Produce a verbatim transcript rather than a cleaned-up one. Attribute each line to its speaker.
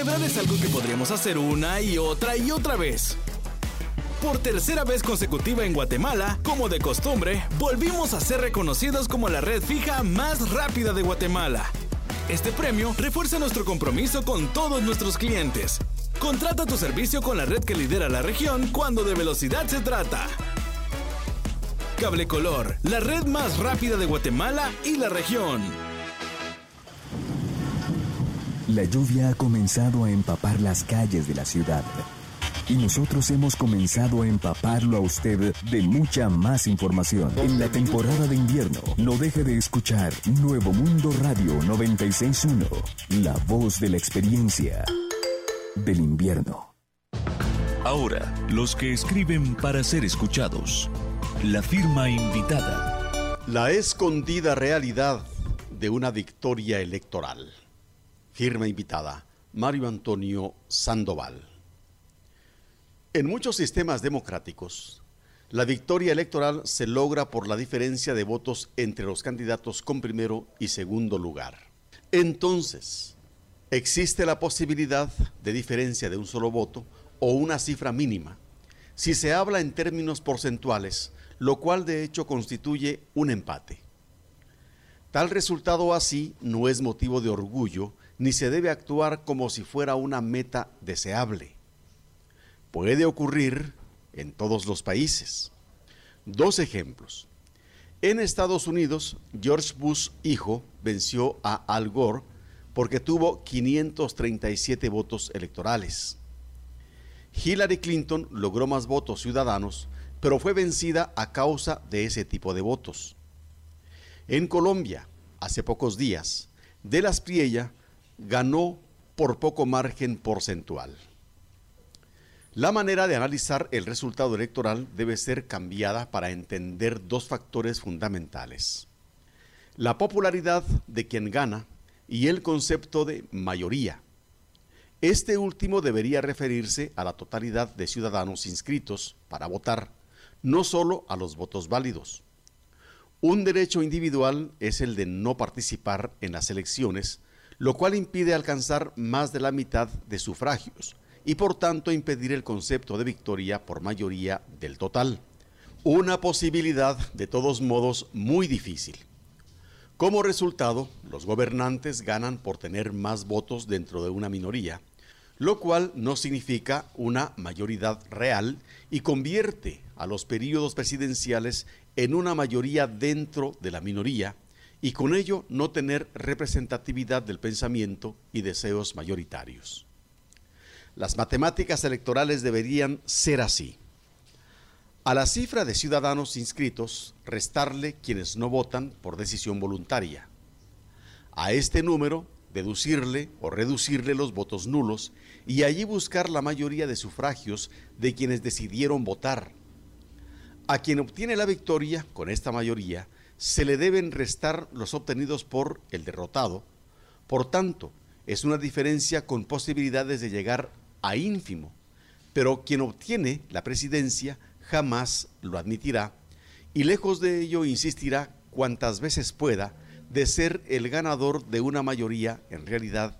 Speaker 1: Celebrar es algo que podríamos hacer una y otra y otra vez. Por tercera vez consecutiva en Guatemala, como de costumbre, volvimos a ser reconocidos como la red fija más rápida de Guatemala. Este premio refuerza nuestro compromiso con todos nuestros clientes. Contrata tu servicio con la red que lidera la región cuando de velocidad se trata. Cablecolor, la red más rápida de Guatemala y la región.
Speaker 2: La lluvia ha comenzado a empapar las calles de la ciudad. Y nosotros hemos comenzado a empaparlo a usted de mucha más información. En la temporada de invierno, no deje de escuchar Nuevo Mundo Radio noventa y seis punto uno, la voz de la experiencia del invierno.
Speaker 3: Ahora, los que escriben para ser escuchados. La firma invitada.
Speaker 4: La escondida realidad de una victoria electoral. Firma invitada, Mario Antonio Sandoval. En muchos sistemas democráticos, la victoria electoral se logra por la diferencia de votos entre los candidatos con primero y segundo lugar. Entonces, existe la posibilidad de diferencia de un solo voto o una cifra mínima, si se habla en términos porcentuales, lo cual de hecho constituye un empate. Tal resultado así no es motivo de orgullo, ni se debe actuar como si fuera una meta deseable. Puede ocurrir en todos los países. Dos ejemplos. En Estados Unidos, George Bush hijo venció a Al Gore porque tuvo quinientos treinta y siete votos electorales. Hillary Clinton logró más votos ciudadanos, pero fue vencida a causa de ese tipo de votos. En Colombia, hace pocos días, De la Espriella ganó por poco margen porcentual. La manera de analizar el resultado electoral debe ser cambiada para entender dos factores fundamentales: la popularidad de quien gana y el concepto de mayoría. Este último debería referirse a la totalidad de ciudadanos inscritos para votar, no solo a los votos válidos. Un derecho individual es el de no participar en las elecciones, lo cual impide alcanzar más de la mitad de sufragios y por tanto impedir el concepto de victoria por mayoría del total. Una posibilidad de todos modos muy difícil. Como resultado, los gobernantes ganan por tener más votos dentro de una minoría, lo cual no significa una mayoría real y convierte a los períodos presidenciales en una mayoría dentro de la minoría y con ello no tener representatividad del pensamiento y deseos mayoritarios. Las matemáticas electorales deberían ser así. A la cifra de ciudadanos inscritos, restarle quienes no votan por decisión voluntaria. A este número, deducirle o reducirle los votos nulos y allí buscar la mayoría de sufragios de quienes decidieron votar. A quien obtiene la victoria con esta mayoría, se le deben restar los obtenidos por el derrotado. Por tanto, es una diferencia con posibilidades de llegar a ínfimo, pero quien obtiene la presidencia jamás lo admitirá y lejos de ello insistirá cuantas veces pueda de ser el ganador de una mayoría en realidad